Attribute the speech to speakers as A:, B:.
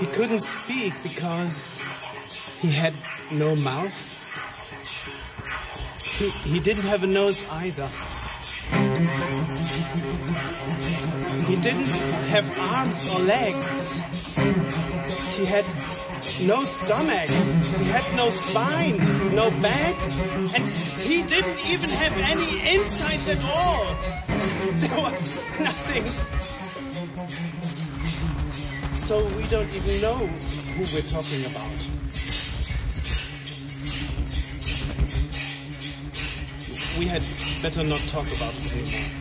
A: He couldn't speak because he had no mouth. He didn't have a nose either. He didn't have arms or legs. He had no stomach. He had no spine, no back, and he didn't even have any insides at all. There was nothing. So we don't even know who we're talking about. We had better not talk about it anymore.